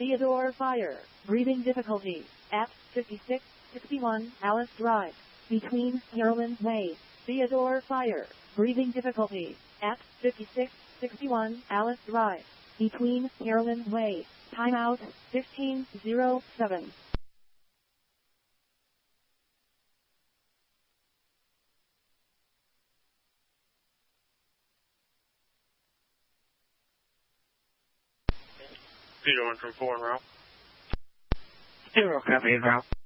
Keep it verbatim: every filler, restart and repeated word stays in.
Theodore Fire. Breathing difficulties. At fifty-six sixty-one Alice Drive. Between Carolyn Way. Theodore Fire. Breathing difficulties. At fifty-six sixty-one Alice Drive. Between Carolyn Way. Timeout fifteen oh seven. Zero one from four en route. Zero copy en route.